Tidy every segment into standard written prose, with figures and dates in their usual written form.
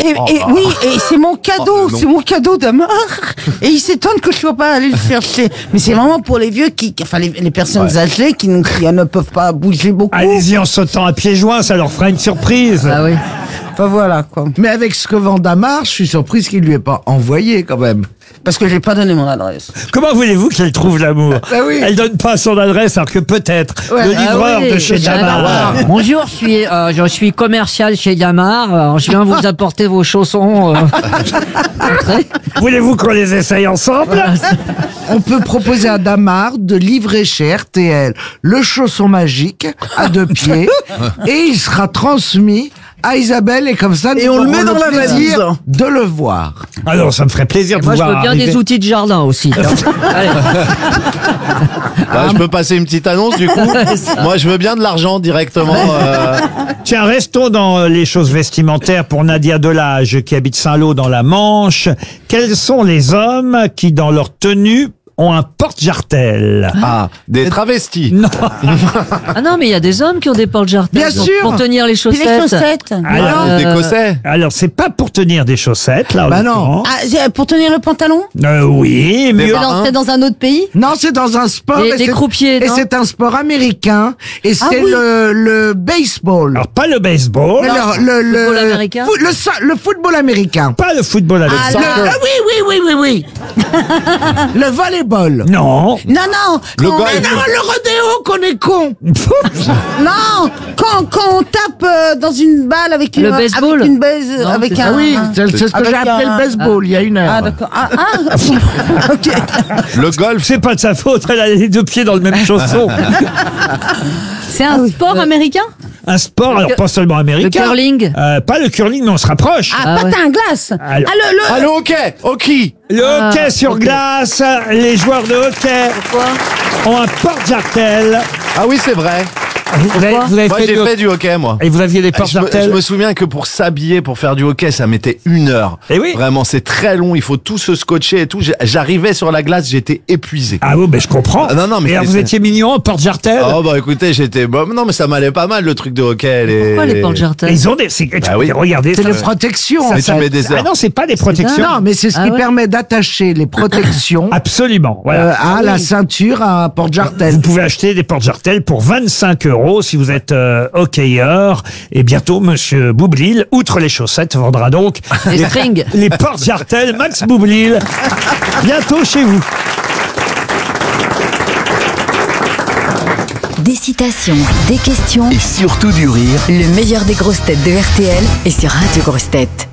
Oui, et c'est mon cadeau, c'est mon cadeau d'Amar. Et il s'étonne que je sois pas allé le chercher. Mais c'est vraiment pour les vieux les personnes âgées qui ne peuvent pas bouger beaucoup. Allez-y en sautant à pieds joints, ça leur fera une surprise. Ah oui. Enfin voilà quoi. Mais avec ce que vend Damar, je suis surprise qu'il lui ait pas envoyé quand même. Parce que j'ai pas donné mon adresse. Comment voulez-vous qu'elle trouve l'amour? Ah oui. Elle donne pas son adresse alors que peut-être le livreur de chez Damar. Bonjour, je suis commercial chez Damar. Alors, je viens vous apporter vos chaussons. Voulez-vous qu'on les essaye ensemble? On peut proposer à Damar de livrer chez RTL le chausson magique à 2 pieds et il sera transmis à Isabelle et comme ça, Et on le met dans la valise. De le voir. Alors, ça me ferait plaisir de Moi, je voir veux bien arriver. des outils de jardin aussi. Allez. Bah, je peux passer une petite annonce du coup. Moi, je veux bien de l'argent directement. Tiens, restons dans les choses vestimentaires pour Nadia Delage qui habite Saint-Lô dans la Manche. Quels sont les hommes qui, dans leur tenue, ont un porte-jartel? Ah, des travestis. Non. Ah non, mais il y a des hommes qui ont des porte-jartels. Bien sûr. Pour tenir les Puis chaussettes. les chaussettes. Alors, Des cossets. alors, c'est pas pour tenir des chaussettes, là. en Bah non. l'occurrence. Ah, c'est pour tenir le pantalon? Oui, mieux. marins. C'est dans un autre pays? Non, c'est dans un sport. Des et c'est- croupiers, Et non c'est un sport américain. Et c'est oui. le baseball. Alors, pas le baseball, Mais Football américain le football américain. pas le football avec ça. Oui. Le volleyball. Non. Non. Le quand- golf. Mais non, le rodéo qu'on est con. Non, quand on tape dans une balle avec une Le baseball. avec une baise, Non, avec c'est un. ça. Oui, c'est ce que Avec j'ai appelé un- le baseball il y a une heure. Ah d'accord. Ok. Le golf. C'est pas de sa faute, elle a les 2 pieds dans le même chausson. C'est un sport américain? Un sport, alors pas seulement américain. Le curling. Pas le curling, mais on se rapproche. Ah, patin à glace. Alors. Ah, Ah, le hockey. Hockey. Le hockey sur glace, les joueurs de hockey ont un porte-jartel. Ah oui, c'est vrai. Vous avez Moi, fait j'ai du- fait du hockey, moi. Et vous aviez des Je me porte-jartels? souviens que pour s'habiller, pour faire du hockey, ça mettait 1 heure. Eh oui. Vraiment, c'est très long. Il faut tout se scotcher et tout. J'arrivais sur la glace, j'étais épuisé. Ah oui, mais je comprends. Ah, non, mais et alors, c'est- vous étiez mignon en porte-jartel? Oh bah écoutez, j'étais bon. Non mais ça m'allait pas mal le truc de hockey. Pourquoi les porte-jartels? Ils ont des... oui. Regardez C'est ça. les protections. Mais en tu fait. mets des Ah heures. non, c'est pas des protections. Non, mais c'est ce Ah qui ouais. permet d'attacher les protections Absolument. Voilà. à la ceinture, à un porte-jartel. Vous pouvez acheter des porte-jartels pour 25 € si vous êtes hockeyeur. Et bientôt, Monsieur Boublil, outre les chaussettes, vendra donc Les strings. les porte-jartels Max Boublil. Bientôt chez vous. Des citations, des questions, Et surtout du rire. le meilleur des grosses têtes de RTL est sur Radio Grosses Têtes.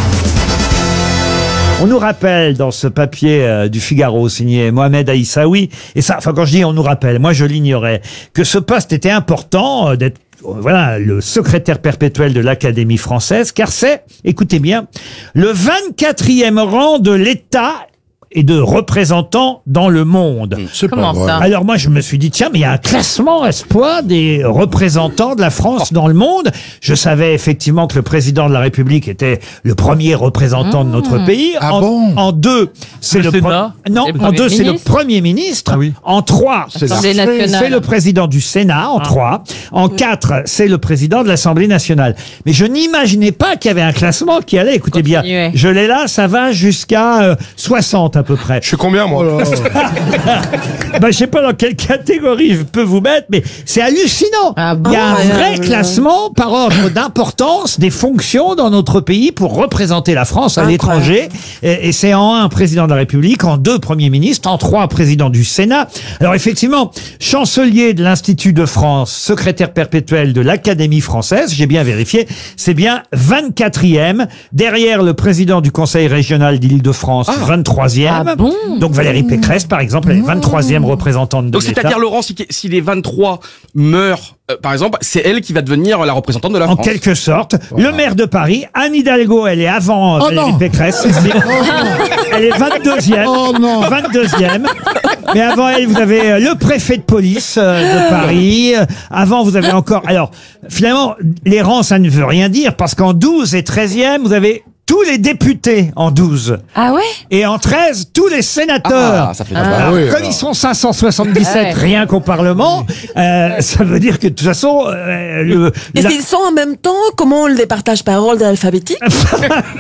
On nous rappelle dans ce papier du Figaro signé Mohamed Aïssaoui, et ça, enfin quand je dis on nous rappelle, moi je l'ignorais, que ce poste était important d'être voilà, le secrétaire perpétuel de l'Académie française, car c'est, écoutez bien, le 24e rang de l'État et de représentants dans le monde. Comment ça? Alors moi je me suis dit tiens mais il y a un classement espoir des représentants de la France dans le monde. Je savais effectivement que le président de la République était le premier représentant de notre pays. Ah bon En 2 c'est le Sénat non et le en Premier 2 c'est le ministre. Premier ministre. En 3 L'Assemblée nationale. c'est le président du Sénat en 3. En 4 c'est le président de l'Assemblée nationale. Mais je n'imaginais pas qu'il y avait un classement qui allait. Écoutez bien, Continuez. je l'ai là, ça va jusqu'à 60 à peu près. Je suis combien, moi? Ben, je sais pas dans quelle catégorie je peux vous mettre, mais c'est hallucinant. Ah Il y a un bon vrai classement par ordre d'importance des fonctions dans notre pays pour représenter la France à l'étranger. Et c'est en 1 président de la République, en 2 Premier ministre, en 3 président du Sénat. Alors effectivement, chancelier de l'Institut de France, secrétaire perpétuel de l'Académie française, j'ai bien vérifié, c'est bien 24e, derrière le président du Conseil régional d'Île-de-France, 23e. Ah bon? Donc Valérie Pécresse, par exemple, elle est 23e représentante de Donc, l'État. c'est-à-dire, Laurent, si les 23 meurent, par exemple, c'est elle qui va devenir la représentante de la En France. quelque sorte. Le maire de Paris, Anne Hidalgo, elle est avant Valérie non. Pécresse. Elle est 22e. Oh non. 22e. Mais avant elle, vous avez le préfet de police de Paris. Avant, vous avez encore... Alors, finalement, les rangs, ça ne veut rien dire, parce qu'en 12 et 13e, vous avez tous les députés en 12. Ah ouais? Et en 13, tous les sénateurs. Ah, ça fait Alors, oui, comme alors. ils sont 577 Ouais. rien qu'au Parlement, ça veut dire que de toute façon, Et s'ils sont en même temps, comment on les partage par ordre alphabétique?